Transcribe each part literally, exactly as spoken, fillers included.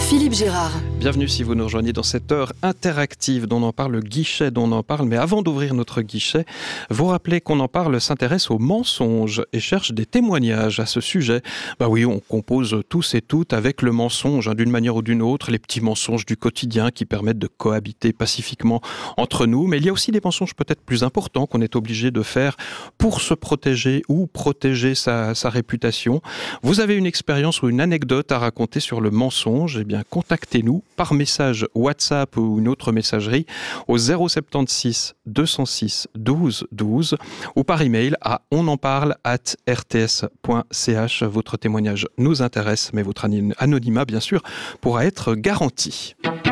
Philippe Gérard. Bienvenue si vous nous rejoignez dans cette heure interactive dont on en parle, le guichet dont on en parle. Mais avant d'ouvrir notre guichet, vous rappelez qu'on en parle s'intéresse aux mensonges et cherche des témoignages à ce sujet. Bah oui, on compose tous et toutes avec le mensonge, hein, d'une manière ou d'une autre, les petits mensonges du quotidien qui permettent de cohabiter pacifiquement entre nous. Mais il y a aussi des mensonges peut-être plus importants qu'on est obligé de faire pour se protéger ou protéger sa, sa réputation. Vous avez une expérience ou une anecdote à raconter sur le mensonge? Eh bien, contactez-nous par message WhatsApp ou une autre messagerie au zéro soixante-seize deux cent six douze douze ou par email à onenparle arobase r t s point c h. Votre témoignage nous intéresse, mais votre anonymat, bien sûr, pourra être garanti.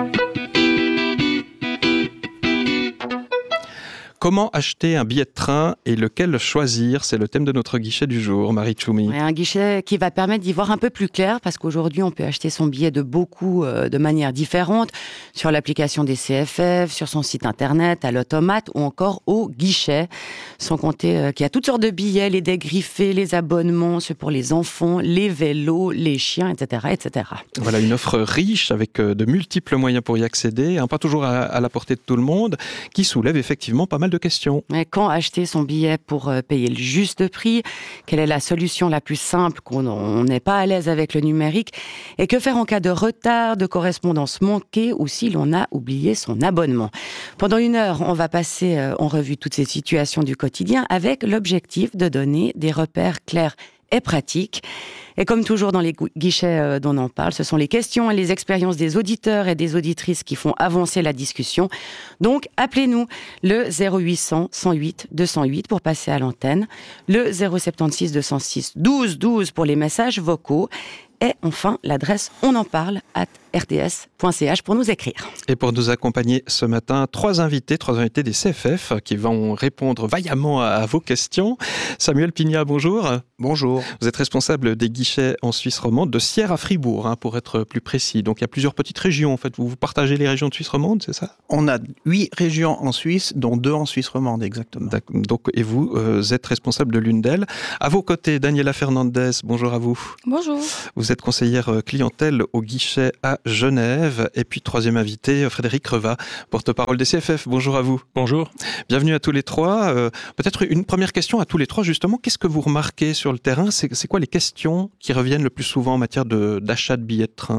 Comment acheter un billet de train et lequel choisir? C'est le thème de notre guichet du jour, Marie Tchoumi. Ouais, un guichet qui va permettre d'y voir un peu plus clair, parce qu'aujourd'hui, on peut acheter son billet de beaucoup, euh, de manière différente, sur l'application des C F F, sur son site internet, à l'automate ou encore au guichet. Sans compter euh, qu'il y a toutes sortes de billets, les dégriffés, les abonnements, ceux pour les enfants, les vélos, les chiens, et cetera, et cetera. Voilà une offre riche avec euh, de multiples moyens pour y accéder, hein, pas toujours à, à la portée de tout le monde, qui soulève effectivement pas mal de questions. Mais quand acheter son billet pour payer le juste prix? Quelle est la solution la plus simple quand on n'est pas à l'aise avec le numérique? Et que faire en cas de retard, de correspondance manquée ou si l'on a oublié son abonnement? Pendant une heure, on va passer en revue toutes ces situations du quotidien avec l'objectif de donner des repères clairs et pratiques. Et comme toujours dans les guichets dont on en parle, ce sont les questions et les expériences des auditeurs et des auditrices qui font avancer la discussion. Donc, appelez-nous le zéro huit cents cent huit deux cent huit pour passer à l'antenne, le zéro soixante-seize deux cent six douze douze pour les messages vocaux. Et enfin, l'adresse onenparle arobase r t s point c h pour nous écrire. Et pour nous accompagner ce matin, trois invités, trois invités des C F F qui vont répondre vaillamment à, à vos questions. Samuel Pignat, bonjour. Bonjour. Vous êtes responsable des guichets en Suisse romande de Sierre à Fribourg, hein, pour être plus précis. Donc il y a plusieurs petites régions. En fait, vous, vous partagez les régions de Suisse romande, c'est ça? On a huit régions en Suisse, dont deux en Suisse romande, exactement. Donc, et vous euh, êtes responsable de l'une d'elles. À vos côtés, Daniela Fernandez, bonjour à vous. Bonjour. Vous êtes conseillère clientèle au guichet à Genève. Et puis, troisième invité, Frédéric Reva, porte-parole des C F F. Bonjour à vous. Bonjour. Bienvenue à tous les trois. Euh, peut-être une première question à tous les trois, justement. Qu'est-ce que vous remarquez sur le terrain? C'est, c'est quoi les questions qui reviennent le plus souvent en matière de, d'achat de billets de train?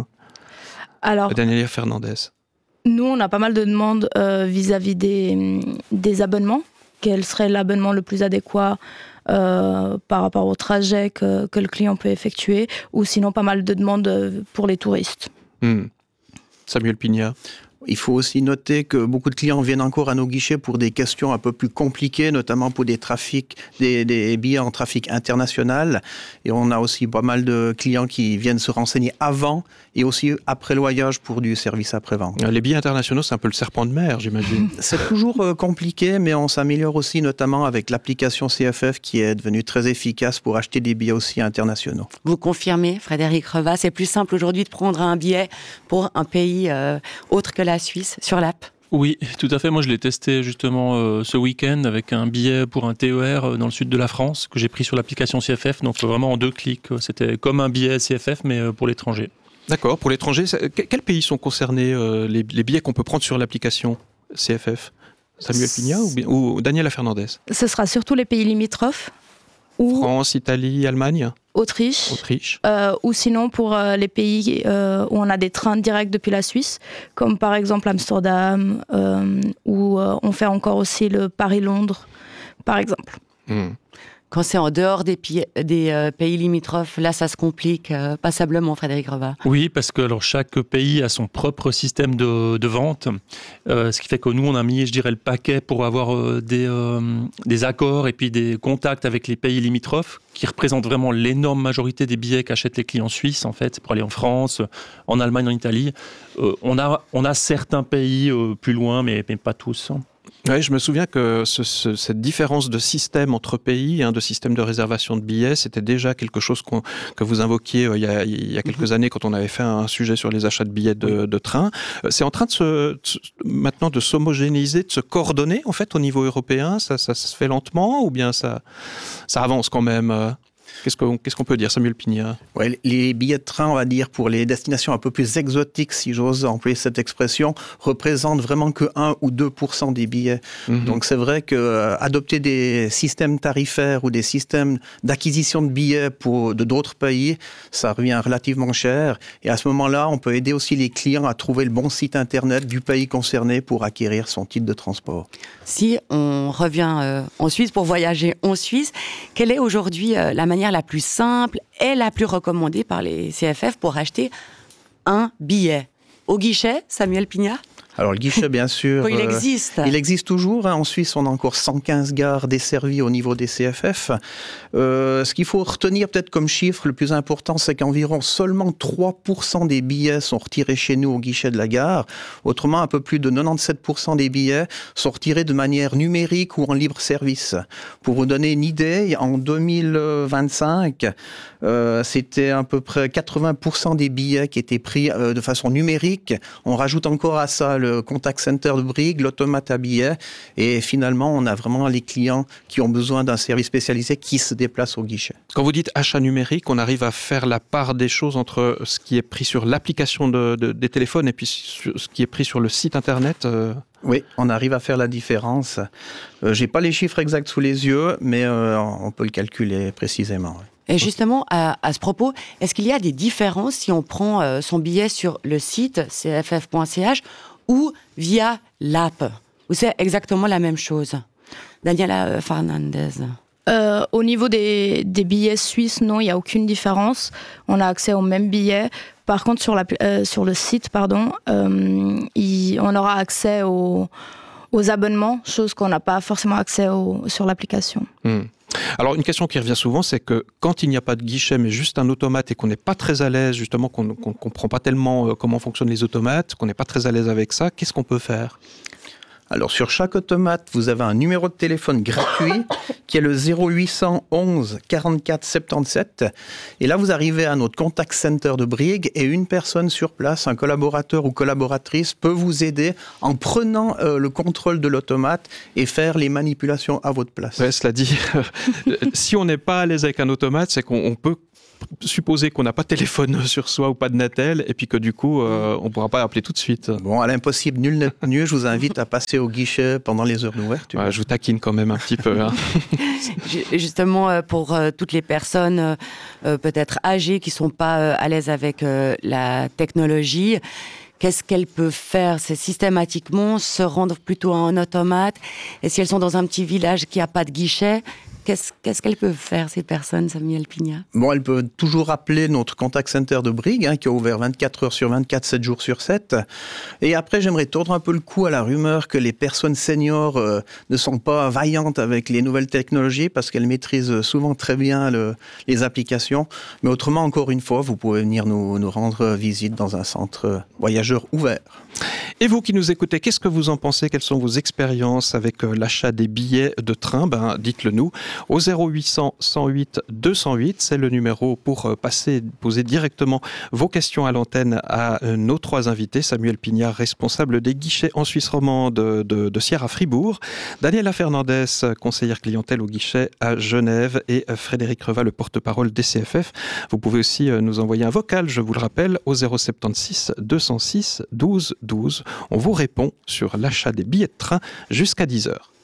Alors, Daniela Fernandez. Nous, on a pas mal de demandes euh, vis-à-vis des, des abonnements. Quel serait l'abonnement le plus adéquat euh, par rapport au trajet que, que le client peut effectuer, ou sinon pas mal de demandes pour les touristes. Mmh. Samuel Pignat. Il faut aussi noter que beaucoup de clients viennent encore à nos guichets pour des questions un peu plus compliquées, notamment pour des trafics, des, des billets en trafic international. Et on a aussi pas mal de clients qui viennent se renseigner avant et aussi après le voyage pour du service après-vente. Les billets internationaux, c'est un peu le serpent de mer, j'imagine. C'est toujours euh, compliqué, mais on s'améliore aussi notamment avec l'application C F F qui est devenue très efficace pour acheter des billets aussi internationaux. Vous confirmez, Frédéric Reva, c'est plus simple aujourd'hui de prendre un billet pour un pays euh, autre que la Suisse sur l'app? Oui, tout à fait. Moi, je l'ai testé justement euh, ce week-end avec un billet pour un T E R dans le sud de la France que j'ai pris sur l'application C F F. Donc, vraiment en deux clics. C'était comme un billet C F F, mais pour l'étranger. D'accord. Pour l'étranger, quels pays sont concernés, euh, les, les billets qu'on peut prendre sur l'application C F F? Samuel Pignat ou, ou Daniela Fernandez? Ce sera surtout les pays limitrophes. Ou France, Italie, Allemagne, Autriche, Autriche. Euh, ou sinon pour euh, les pays euh, où on a des trains directs depuis la Suisse, comme par exemple Amsterdam, euh, où euh, on fait encore aussi le Paris-Londres, par exemple. Mmh. Quand c'est en dehors des, pi- des euh, pays limitrophes, là, ça se complique euh, passablement, Frédéric Reva. Oui, parce que alors, chaque pays a son propre système de, de vente, euh, ce qui fait que nous, on a mis, je dirais, le paquet pour avoir euh, des, euh, des accords et puis des contacts avec les pays limitrophes, qui représentent vraiment l'énorme majorité des billets qu'achètent les clients suisses, en fait, pour aller en France, en Allemagne, en Italie. Euh, on a, on a certains pays euh, plus loin, mais, mais pas tous. Oui, je me souviens que ce, ce, cette différence de système entre pays, hein, de système de réservation de billets, c'était déjà quelque chose qu'on, que vous invoquiez euh, il, y a, il y a quelques années quand on avait fait un sujet sur les achats de billets de, de train. Euh, c'est en train de se, de, maintenant de s'homogénéiser, de se coordonner en fait au niveau européen. Ça, ça se fait lentement ou bien ça, ça avance quand même euh Qu'est-ce qu'on, qu'est-ce qu'on peut dire, Samuel Pignat? Ouais, les billets de train, on va dire, pour les destinations un peu plus exotiques, si j'ose employer cette expression, représentent vraiment que un ou deux pour cent des billets. Mmh. Donc c'est vrai que euh, adopter des systèmes tarifaires ou des systèmes d'acquisition de billets pour de d'autres pays, ça revient relativement cher. Et à ce moment-là, on peut aider aussi les clients à trouver le bon site internet du pays concerné pour acquérir son titre de transport. Si on revient euh, en Suisse pour voyager en Suisse, quelle est aujourd'hui euh, la manière la plus simple et la plus recommandée par les C F F pour acheter un billet? Au guichet, Samuel Pignat? Alors le guichet, bien sûr, oui, il existe. Euh, il existe toujours. Hein. En Suisse, on a encore cent quinze gares desservies au niveau des C F F. Euh, ce qu'il faut retenir peut-être comme chiffre, le plus important, c'est qu'environ seulement trois pour cent des billets sont retirés chez nous au guichet de la gare. Autrement, un peu plus de quatre-vingt-dix-sept pour cent des billets sont retirés de manière numérique ou en libre service. Pour vous donner une idée, en deux mille vingt-cinq, euh, c'était à peu près quatre-vingts pour cent des billets qui étaient pris euh, de façon numérique. On rajoute encore à ça le le contact center de Brigue, l'automate à billets, et finalement, on a vraiment les clients qui ont besoin d'un service spécialisé qui se déplacent au guichet. Quand vous dites achat numérique, on arrive à faire la part des choses entre ce qui est pris sur l'application de, de, des téléphones et puis ce qui est pris sur le site internet euh... Oui, on arrive à faire la différence. Euh, j'ai pas les chiffres exacts sous les yeux, mais euh, on peut le calculer précisément. Oui. Et justement, à, à ce propos, est-ce qu'il y a des différences si on prend euh, son billet sur le site c f f point c h ou via l'app, ou c'est exactement la même chose? Daniela Fernandez. Euh, au niveau des, des billets suisses, non, il n'y a aucune différence. On a accès aux mêmes billets. Par contre, sur, la, euh, sur le site, pardon, euh, il, on aura accès aux, aux abonnements, chose qu'on n'a pas forcément accès au, sur l'application. Mmh. Alors, une question qui revient souvent, c'est que quand il n'y a pas de guichet, mais juste un automate et qu'on n'est pas très à l'aise, justement, qu'on ne comprend pas tellement comment fonctionnent les automates, qu'on n'est pas très à l'aise avec ça, qu'est-ce qu'on peut faire ? Alors, sur chaque automate, vous avez un numéro de téléphone gratuit qui est le zéro huit cent onze quarante-quatre soixante-dix-sept. Et là, vous arrivez à notre contact center de Brigue et une personne sur place, un collaborateur ou collaboratrice, peut vous aider en prenant euh, le contrôle de l'automate et faire les manipulations à votre place. Ouais, cela dit, si on n'est pas à l'aise avec un automate, c'est qu'on on peut supposer qu'on n'a pas de téléphone sur soi ou pas de Natel et puis que du coup euh, on ne pourra pas appeler tout de suite. Bon, à l'impossible, nul n'est mieux, je vous invite à passer au guichet pendant les heures d'ouverture. Ouais, je vous taquine quand même un petit peu. Hein. Justement, pour euh, toutes les personnes euh, peut-être âgées qui ne sont pas euh, à l'aise avec euh, la technologie, qu'est-ce qu'elles peuvent faire? C'est systématiquement se rendre plutôt en automate. Et si elles sont dans un petit village qui n'a pas de guichet, Qu'est-ce, qu'est-ce qu'elles peuvent faire, ces personnes, Samuel Pignat? Bon, elles peuvent toujours appeler notre contact center de Brigue, hein, qui est ouvert vingt-quatre heures sur vingt-quatre, sept jours sur sept. Et après, j'aimerais tordre un peu le cou à la rumeur que les personnes seniors euh, ne sont pas vaillantes avec les nouvelles technologies parce qu'elles maîtrisent souvent très bien le, les applications. Mais autrement, encore une fois, vous pouvez venir nous, nous rendre visite dans un centre voyageur ouvert. Et vous qui nous écoutez, qu'est-ce que vous en pensez? Quelles sont vos expériences avec euh, l'achat des billets de train? Ben, dites-le nous au zéro huit cent cent huit deux cent huit. C'est le numéro pour euh, passer, poser directement vos questions à l'antenne à euh, nos trois invités. Samuel Pignat, responsable des guichets en Suisse romande de, de, de Sierre à Fribourg. Daniela Fernandez, conseillère clientèle au guichet à Genève. Et euh, Frédéric Reva, le porte-parole des C F F. Vous pouvez aussi euh, nous envoyer un vocal, je vous le rappelle, au zéro sept six deux cent six douze douze. On vous répond sur l'achat des billets de train jusqu'à dix heures.